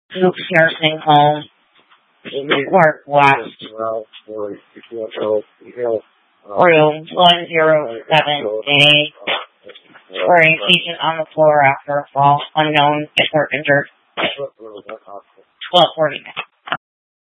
Duke's Nursing Home, Park West, room 107A, where a patient on the floor after a fall, unknown, or injured. 12:49.